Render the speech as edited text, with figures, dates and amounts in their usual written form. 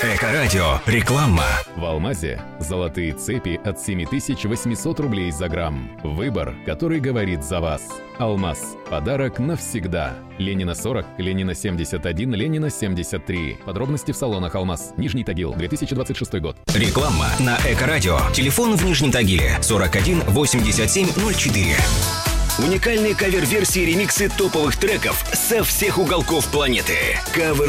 Эко-радио. Реклама. В Алмазе золотые цепи от 7800 рублей за грамм. Выбор, который говорит за вас. Алмаз. Подарок навсегда. Ленина 40, Ленина 71, Ленина 73. Подробности в салонах Алмаз. Нижний Тагил, 2026 год. Реклама на Эко-радио. Телефон в Нижнем Тагиле 41 87 04. Уникальные кавер-версии ремиксы топовых треков со всех уголков планеты. Кавер